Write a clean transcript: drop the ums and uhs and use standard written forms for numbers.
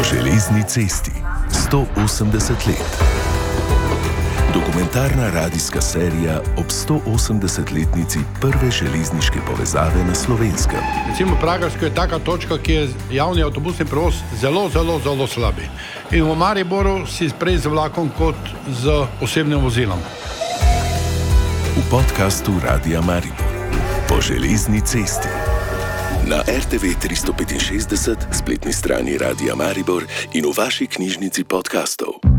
železni cesti 180 let. Dokumentarna radijska serija ob 180-letnici prve železniške povezave na Slovenskem. Recimo Pragersko je taka točka, ki je javni avtobusni prevoz zelo slabi. In v Mariboru si prej z vlakom kot z osebnim vozilom. V podkastu Radia Maribor po železni cesti. Na RTV 365, spletni strani Radia Maribor in v vaši knjižnici podkastov.